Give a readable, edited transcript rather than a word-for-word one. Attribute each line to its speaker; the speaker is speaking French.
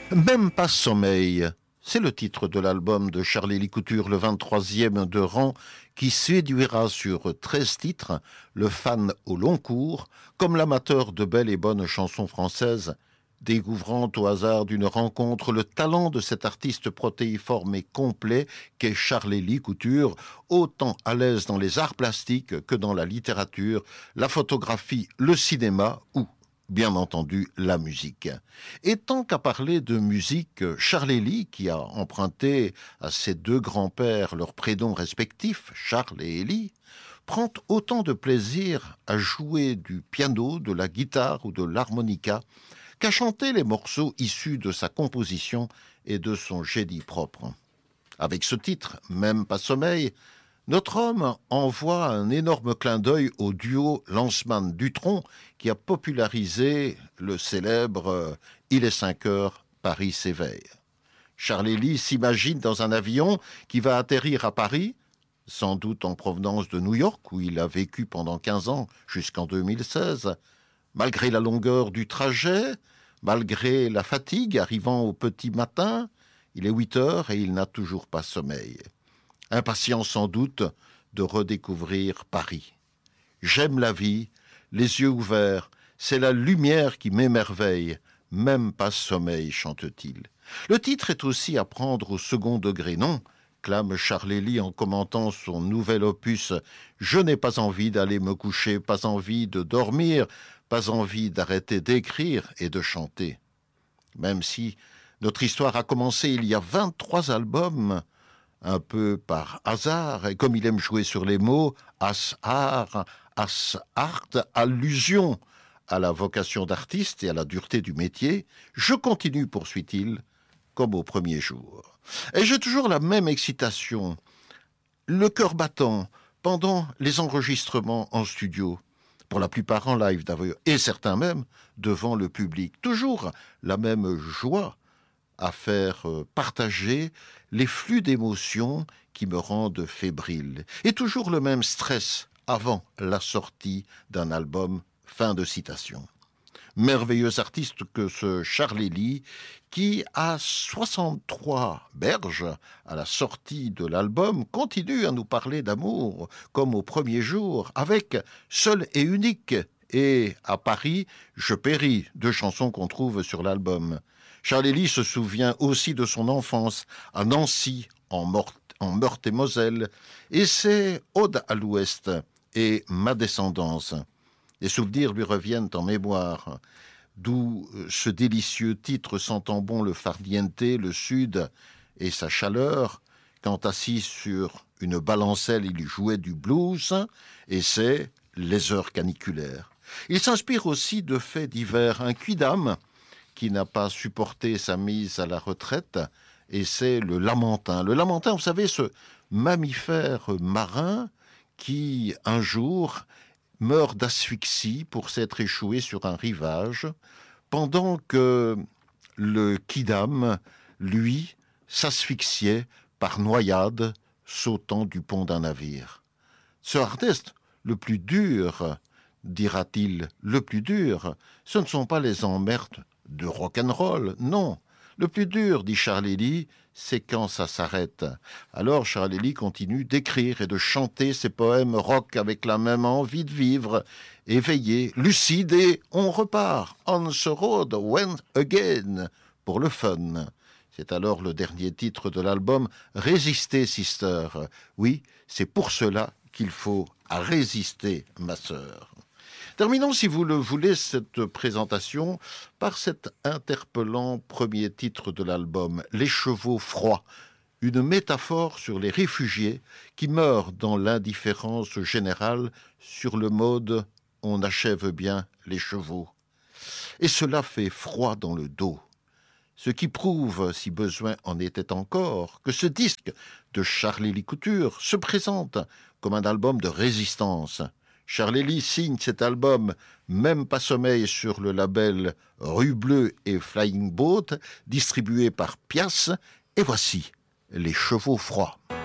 Speaker 1: Même pas sommeil. C'est le titre de l'album de Charlie Couture, le 23e de rang, qui séduira sur 13 titres le fan au long cours, comme l'amateur de belles et bonnes chansons françaises, découvrant au hasard d'une rencontre le talent de cet artiste protéiforme et complet qu'est Charlie Couture, autant à l'aise dans les arts plastiques que dans la littérature, la photographie, le cinéma ou bien entendu, la musique. Et tant qu'à parler de musique, Charles Lee, qui a emprunté à ses deux grands-pères leurs prénoms respectifs, Charles et Élie, prend autant de plaisir à jouer du piano, de la guitare ou de l'harmonica qu'à chanter les morceaux issus de sa composition et de son génie propre. Avec ce titre, Même pas sommeil, notre homme envoie un énorme clin d'œil au duo Lanzmann-Dutronc qui a popularisé le célèbre « Il est 5 heures, Paris s'éveille ». Charles Lee s'imagine dans un avion qui va atterrir à Paris, sans doute en provenance de New York où il a vécu pendant 15 ans jusqu'en 2016. Malgré la longueur du trajet, malgré la fatigue arrivant au petit matin, il est 8 heures et il n'a toujours pas sommeil. Impatient sans doute de redécouvrir Paris. J'aime la vie, les yeux ouverts, c'est la lumière qui m'émerveille, même pas sommeil, chante-t-il. Le titre est aussi à prendre au second degré, non, clame Charles Lee en commentant son nouvel opus. Je n'ai pas envie d'aller me coucher, pas envie de dormir, pas envie d'arrêter d'écrire et de chanter. Même si notre histoire a commencé il y a 23 albums, un peu par hasard, et comme il aime jouer sur les mots, as art, allusion à la vocation d'artiste et à la dureté du métier, je continue, poursuit-il, comme au premier jour. Et j'ai toujours la même excitation, le cœur battant, pendant les enregistrements en studio, pour la plupart en live d'ailleurs, et certains même devant le public. Toujours la même joie à faire partager les flux d'émotions qui me rendent fébrile. Et toujours le même stress avant la sortie d'un album. Fin de citation. Merveilleux artiste que ce Charles Lee, qui à 63 berges à la sortie de l'album, continue à nous parler d'amour comme au premier jour, avec Seul et unique et À Paris, je péris, deux chansons qu'on trouve sur l'album. Charles Lee se souvient aussi de son enfance à Nancy, en Meurthe-et-Moselle, et c'est Ode à l'Ouest et Ma descendance. Les souvenirs lui reviennent en mémoire, d'où ce délicieux titre sentant bon le farniente, le sud et sa chaleur, quand assis sur une balancelle il jouait du blues, et c'est Les heures caniculaires. Il s'inspire aussi de faits divers, un quidam qui n'a pas supporté sa mise à la retraite, et c'est le Lamentin. Le Lamentin, vous savez, ce mammifère marin qui, un jour, meurt d'asphyxie pour s'être échoué sur un rivage, pendant que le Quidam, lui, s'asphyxiait par noyade, sautant du pont d'un navire. Ce artiste, le plus dur, dira-t-il, le plus dur, ce ne sont pas les emmerdes de rock'n'roll, non. Le plus dur, dit Charles Lee, c'est quand ça s'arrête. Alors Charles Lee continue d'écrire et de chanter ses poèmes rock avec la même envie de vivre, éveillé, lucide, et on repart. On the road went again, pour le fun. C'est alors le dernier titre de l'album, Résister, Sister. Oui, c'est pour cela qu'il faut résister, ma sœur. Terminons, si vous le voulez, cette présentation par cet interpellant premier titre de l'album, Les chevaux froids, une métaphore sur les réfugiés qui meurent dans l'indifférence générale sur le mode « on achève bien les chevaux ». Et cela fait froid dans le dos. Ce qui prouve, si besoin en était encore, que ce disque de Charles Lee Couture se présente comme un album de résistance. Charles Lee signe cet album Même pas sommeil sur le label Rue Bleue et Flying Boat, distribué par Pias, et voici Les chevaux froids.